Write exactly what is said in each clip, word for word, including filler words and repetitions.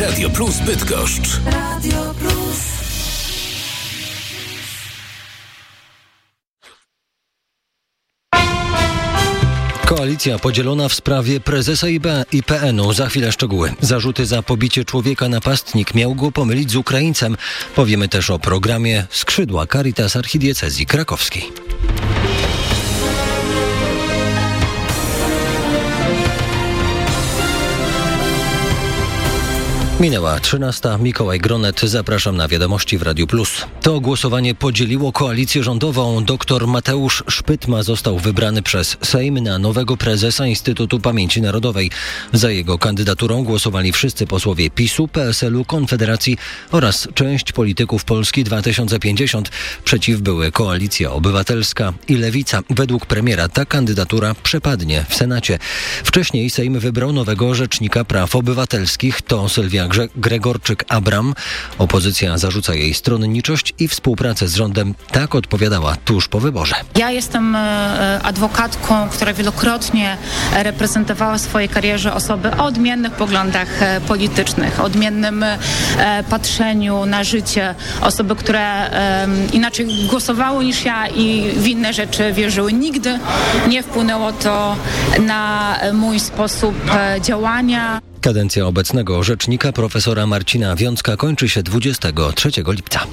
Radio Plus Bydgoszcz. Radio Plus. Koalicja podzielona w sprawie prezesa I P N-u. Za chwilę szczegóły. Zarzuty za pobicie człowieka napastnik miał go pomylić z Ukraińcem. Powiemy też o programie Skrzydła Caritas Archidiecezji Krakowskiej. Minęła trzynasta. Mikołaj Gronet. Zapraszam na Wiadomości w Radiu Plus. To głosowanie podzieliło koalicję rządową. Doktor Mateusz Szpytma został wybrany przez Sejm na nowego prezesa Instytutu Pamięci Narodowej. Za jego kandydaturą głosowali wszyscy posłowie PiSu, P S L u, Konfederacji oraz część polityków Polski dwa tysiące pięćdziesiąt. Przeciw były Koalicja Obywatelska i Lewica. Według premiera ta kandydatura przepadnie w Senacie. Wcześniej Sejm wybrał nowego rzecznika praw obywatelskich. To Sylwia Gregorczyk-Abram. Opozycja zarzuca jej stronniczość i współpracę z rządem. Tak odpowiadała tuż po wyborze. Ja jestem adwokatką, która wielokrotnie reprezentowała w swojej karierze osoby o odmiennych poglądach politycznych, o odmiennym patrzeniu na życie. Osoby, które inaczej głosowały niż ja i w inne rzeczy wierzyły. Nigdy nie wpłynęło to na mój sposób działania. Kadencja obecnego rzecznika profesora Marcina Wiącka kończy się dwudziestego trzeciego lipca.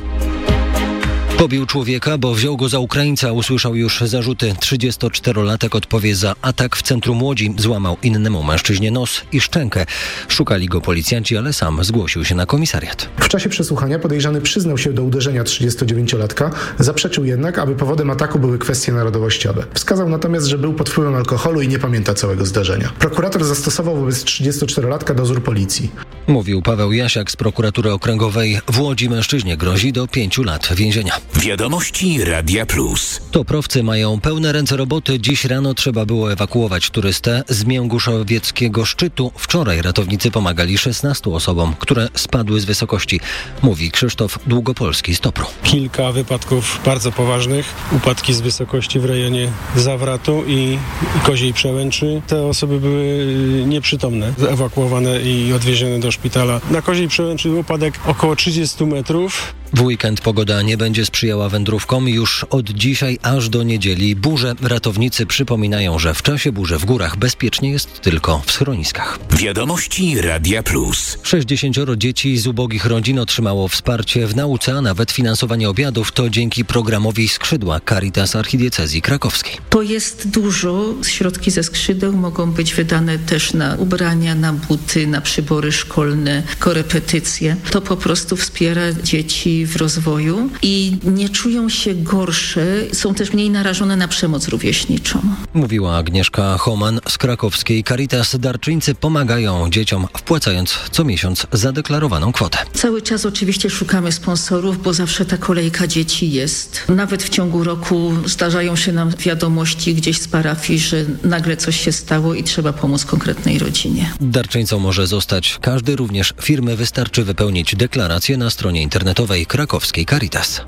Pobił człowieka, bo wziął go za Ukraińca. Usłyszał już zarzuty. trzydziestoczterolatek odpowie za atak w centrum Łodzi. Złamał innemu mężczyźnie nos i szczękę. Szukali go policjanci, ale sam zgłosił się na komisariat. W czasie przesłuchania podejrzany przyznał się do uderzenia trzydziestodziewięciolatka. Zaprzeczył jednak, aby powodem ataku były kwestie narodowościowe. Wskazał natomiast, że był pod wpływem alkoholu i nie pamięta całego zdarzenia. Prokurator zastosował wobec trzydziestoczterolatka dozór policji. Mówił Paweł Jasiak z prokuratury okręgowej w Łodzi. Mężczyźnie grozi do pięciu lat więzienia. Wiadomości Radia Plus. Toprowcy mają pełne ręce roboty. Dziś rano trzeba było ewakuować turystę z Mięguszowieckiego szczytu. Wczoraj ratownicy pomagali szesnastu osobom, które spadły z wysokości. Mówi Krzysztof Długopolski z Topru. Kilka wypadków bardzo poważnych. Upadki z wysokości w rejonie Zawratu i Koziej Przełęczy. Te osoby były nieprzytomne, ewakuowane i odwiezione do szpitala. Na Koziej Przełęczy upadek około trzydziestu metrów. W weekend pogoda nie będzie sprzyjała wędrówkom. Już od dzisiaj aż do niedzieli burze. Ratownicy przypominają, że w czasie burzy w górach bezpiecznie jest tylko w schroniskach. Wiadomości Radia Plus. sześćdziesięcioro dzieci z ubogich rodzin otrzymało wsparcie w nauce, a nawet finansowanie obiadów. To dzięki programowi Skrzydła Caritas Archidiecezji Krakowskiej. To jest dużo. Środki ze skrzydeł mogą być wydane też na ubrania, na buty, na przybory szkolne, korepetycje. To po prostu wspiera dzieci w rozwoju i nie czują się gorsze, są też mniej narażone na przemoc rówieśniczą. Mówiła Agnieszka Homan z krakowskiej Caritas. Darczyńcy pomagają dzieciom, wpłacając co miesiąc zadeklarowaną kwotę. Cały czas oczywiście szukamy sponsorów, bo zawsze ta kolejka dzieci jest. Nawet w ciągu roku zdarzają się nam wiadomości gdzieś z parafii, że nagle coś się stało i trzeba pomóc konkretnej rodzinie. Darczyńcą może zostać każdy, również firmy. Wystarczy wypełnić deklarację na stronie internetowej krakowskiej Caritas.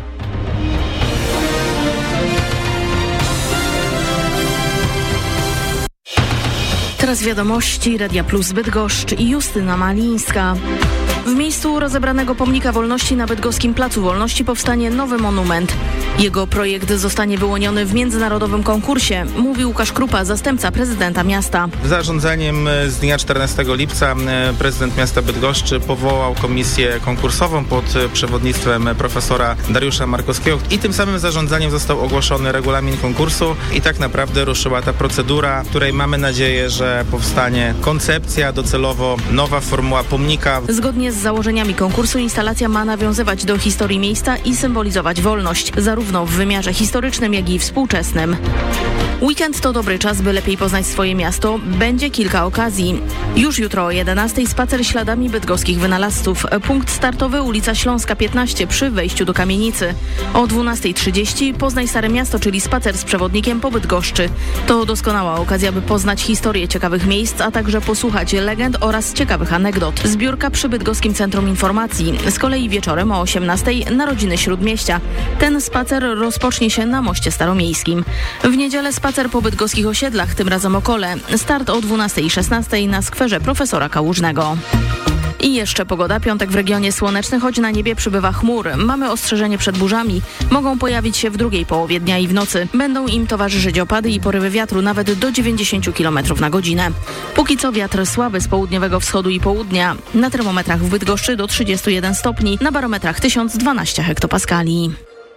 Teraz wiadomości Radia Plus Bydgoszcz i Justyna Malińska. W miejscu rozebranego pomnika wolności na bydgoskim Placu Wolności powstanie nowy monument. Jego projekt zostanie wyłoniony w międzynarodowym konkursie, mówi Łukasz Krupa, zastępca prezydenta miasta. Zarządzeniem z dnia czternastego lipca prezydent miasta Bydgoszczy powołał komisję konkursową pod przewodnictwem profesora Dariusza Markowskiego i tym samym zarządzeniem został ogłoszony regulamin konkursu i tak naprawdę ruszyła ta procedura, w której mamy nadzieję, że powstanie koncepcja, docelowo nowa formuła pomnika. Zgodnie z założeniami konkursu instalacja ma nawiązywać do historii miejsca i symbolizować wolność, zarówno w wymiarze historycznym, jak i współczesnym. Weekend to dobry czas, by lepiej poznać swoje miasto. Będzie kilka okazji. Już jutro o jedenastej spacer śladami bydgoskich wynalazców. Punkt startowy ulica Śląska piętnaście przy wejściu do kamienicy. O dwunasta trzydzieści Poznaj Stare Miasto, czyli spacer z przewodnikiem po Bydgoszczy. To doskonała okazja, by poznać historię ciekawych miejsc, a także posłuchać legend oraz ciekawych anegdot. Zbiórka przy Bydgoskim Centrum Informacji. Z kolei wieczorem o osiemnastej Narodziny Śródmieścia. Ten spacer rozpocznie się na Moście Staromiejskim. W niedzielę spacer po bydgoskich osiedlach, tym razem Okole. Start o dwunasta szesnaście na skwerze Profesora Kałużnego. I jeszcze pogoda. Piątek w regionie słoneczny, choć na niebie przybywa chmur. Mamy ostrzeżenie przed burzami. Mogą pojawić się w drugiej połowie dnia i w nocy. Będą im towarzyszyć opady i porywy wiatru nawet do dziewięćdziesiąt kilometrów na godzinę. Póki co wiatr słaby z południowego wschodu i południa. Na termometrach w Bydgoszczy do trzydziestu jeden stopni, na barometrach tysiąc dwanaście hektopaskali.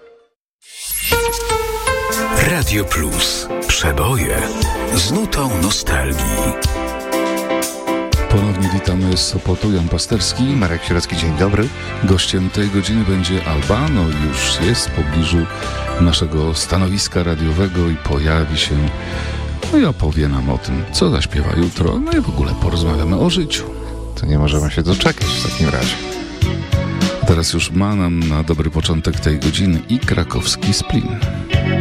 Radio Plus. Przeboje z nutą nostalgii. Ponownie witamy z Sopotu, Jan Pasterski. Marek Sierocki, dzień dobry. Gościem tej godziny będzie Albano, już jest w pobliżu naszego stanowiska radiowego i pojawi się, no i opowie nam o tym, co zaśpiewa jutro, no i w ogóle porozmawiamy o życiu. To nie możemy się doczekać w takim razie. Teraz już ma nam na dobry początek tej godziny i krakowski Splin.